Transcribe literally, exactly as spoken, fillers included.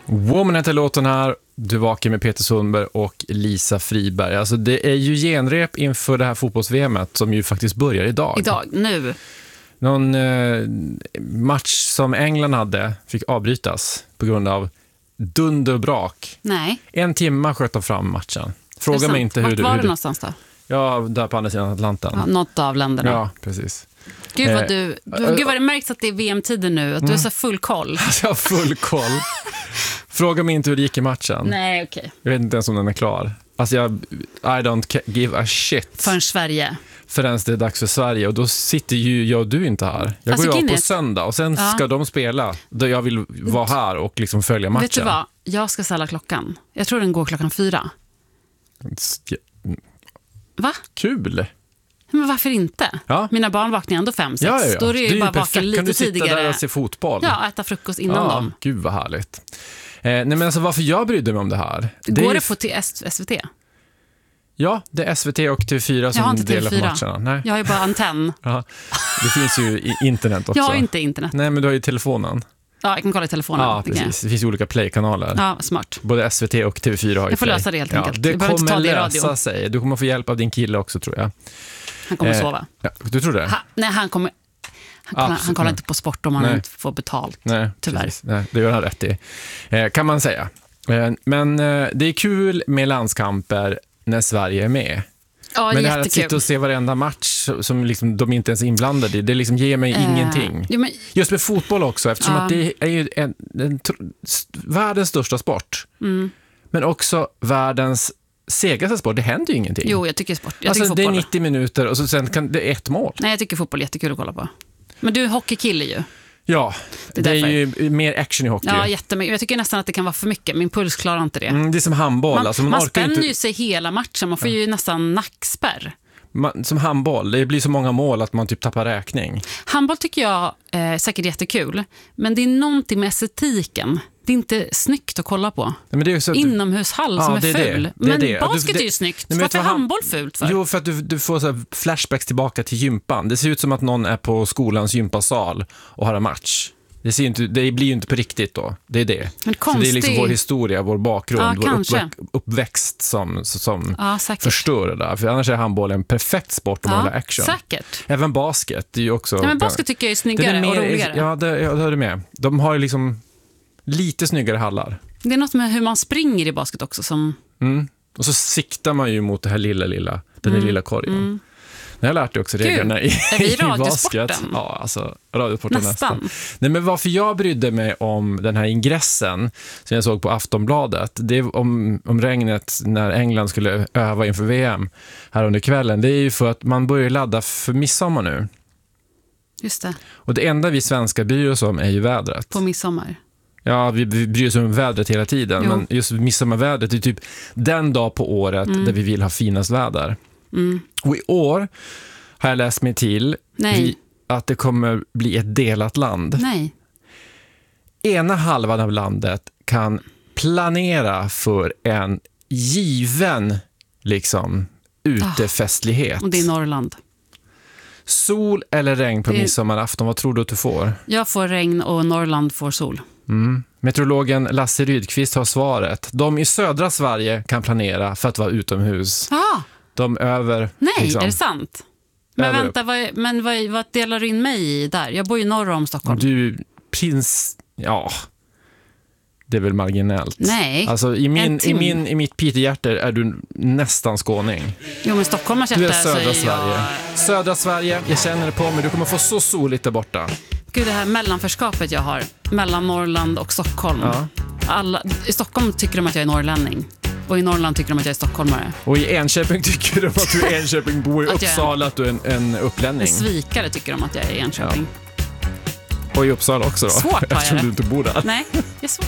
Woman heter låten här. Du vakar med Peter Sundberg och Lisa Friberg. Alltså det är ju genrep inför det här fotbolls-V M-et som ju faktiskt börjar idag. Idag, nu. Någon eh, match som England hade fick avbrytas på grund av dunderbrak. Nej. En timme sköt de fram matchen. Fråga mig inte hur Vart du... var hur det du... någonstans då? Ja, där på andra sidan Atlanten. Ja, något av länderna. Ja, precis. Gud vad, Eh, du, du, gud vad det märks att det är V M-tider nu. Att du har så full koll. Jag har full koll. Fråga mig inte hur det gick i matchen. Nej, okej. Okay. Jag vet inte ens om den är klar. Alltså jag... I don't give a shit. Förrän Sverige. Förrän det är dags för Sverige. Och då sitter ju jag och du inte här. Jag alltså, går ju av på Guinness. söndag. Och sen ja. ska de spela. Då jag vill vara här och liksom följa matchen. Vet du vad? Jag ska ställa klockan. Jag tror den går klockan fyra. Va? Kul. Men varför inte? Ja. Mina barn vaknar ändå fem, sex. Ja, ja, ja. Då är det ju, det är ju bara vaken lite kan du sitta tidigare. Där och se fotboll? Ja, äta frukost innan ja, dem. Gud vad härligt. Eh, nej men alltså varför jag brydde mig om det här. Det går är det på till S V T? Ja, det är S V T och T V fyra som delar på matcherna. Nej. Jag har ju bara antenn. Ja, det finns ju i internet också. Jag har inte internet. Nej, men du har ju telefonen. Ja, jag kan kolla i telefonen. Ja, precis. Det finns ju olika playkanaler. Ja, smart. Både S V T och T V fyra har ju Jag får play. lösa det helt ja, enkelt. Det jag kommer kommer inte ta det i lösa radio. sig. Du kommer få hjälp av din kille också, tror jag. Han kommer eh, sova. Ja, du tror det? Ha, nej, han kommer... Han kollar, han kollar inte på sport om han nej. inte får betalt. Nej, tyvärr. Nej, det gör han rätt i. Eh, kan man säga. Eh, men eh, det är kul med landskamper när Sverige är med. Ja, men det här jättekul. att sitta och se varenda match som liksom de inte ens är inblandade i, det liksom ger mig eh, ingenting. Ja, men, just med fotboll också, eftersom ja. att det är ju en, en, en, världens största sport. Mm. Men också världens segaste sport. Det händer ju ingenting. Jo, jag tycker sport. Jag alltså, tycker det är fotboll. nittio minuter och så sen kan det är ett mål. Nej, jag tycker fotboll är jättekul att kolla på. Men du är hockeykille ju. Ja, det är, det är ju mer action i hockey. Ja, jättemycket. Jag tycker nästan att det kan vara för mycket. Min puls klarar inte det. Mm, det är som handboll. Man, alltså, man man orkar spänner inte... ju sig hela matchen. Man får ju nästan nackspärr. Man, som handboll, det blir så många mål att man typ tappar räkning. Handboll tycker jag är säkert jättekul. Men det är någonting med estetiken. Det är inte snyggt att kolla på. Men det är så... Inomhushall ja, som är, är ful. Det. Det men är basket det. är ju snyggt. Nej, varför är handboll fult för? Jo, för att du, du får så här flashbacks tillbaka till gympan. Det ser ut som att någon är på skolans gympasal och har en match. Det, ser inte, det blir ju inte på riktigt då. Det är det. Men så det är liksom vår historia, vår bakgrund, ja, vår uppväxt, uppväxt som, som ja, förstör det där. För annars är handboll en perfekt sport om man vill ha action. Säkert. Även basket. Det är ju också... Ja, men basket tycker jag är snyggare är mer, och roligare. Ja, det, jag hör det med. De har ju liksom lite snyggare hallar. Det är något med hur man springer i basket också som... Mm. Och så siktar man ju mot det här lilla, lilla, den mm. lilla korgen. Mm. Jag har lärt dig också reglerna i, i basket. Ja, alltså radiosporten nästan. nästan. Nej, men varför jag brydde mig om den här ingressen som jag såg på Aftonbladet, det är om, om regnet när England skulle öva inför V M här under kvällen, det är ju för att man börjar ladda för midsommar nu. Just det. Och det enda vi svenskar bryr oss om är ju vädret. På midsommar. Ja, vi, vi bryr oss om vädret hela tiden. Jo. Men just midsommarvädret är typ den dag på året mm. där vi vill ha finast väder. Mm. Och i år har jag läst mig till vi, att det kommer bli ett delat land. Nej. Ena halvan av landet kan planera för en given liksom utefestlighet. Oh, och det är Norrland. Sol eller regn på det... midsommarafton, vad tror du att du får? Jag får regn och Norrland får sol. Mm. Meteorologen Lasse Rydqvist har svaret. De i södra Sverige kan planera för att vara utomhus. Ah. De över... Nej, liksom, är det sant? Men över. vänta, vad, men vad, vad delar du in mig i där? Jag bor ju norr om Stockholm. Du, prins... Ja... Det är väl marginellt. Nej, alltså, i, min, i, min, i mitt pitehjärta är du nästan skåning. Jo, men Stockholmars hjärta. Du är södra är Sverige. jag... Södra Sverige, jag känner det på mig. Du kommer få så soligt där borta. Gud, det här mellanförskapet jag har mellan Norrland och Stockholm. Ja. Alla, i Stockholm tycker de att jag är norrlänning. Och i Norrland tycker de att jag är stockholmare. Och i Enköping tycker de att du är Enköping. Bor i Uppsala att du är en, en upplänning. En svikare tycker de att jag är Enköping. Ja. Och i Uppsala också då. Svårt har jag eftersom det. du inte bor där. Nej, det är svårt.